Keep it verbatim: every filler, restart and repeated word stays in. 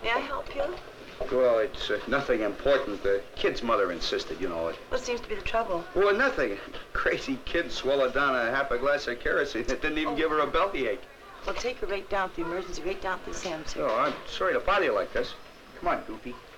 May I help you? Well, it's uh, nothing important. The kid's mother insisted, you know it. What seems to be the trouble? Well, nothing. Crazy kid swallowed down a half a glass of kerosene. It didn't even oh. give her a bellyache. Well, take her right down to the emergency, right down to the Sam's here. Oh, I'm sorry to bother you like this. Come on, Goofy.